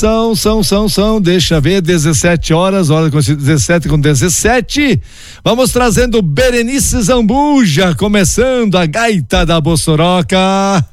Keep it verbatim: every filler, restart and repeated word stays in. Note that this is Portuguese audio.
são, são, são, são, deixa ver, dezessete horas, hora com dezessete com dezessete. Vamos trazendo Berenice Zambuja, começando a gaita da Bossoroca.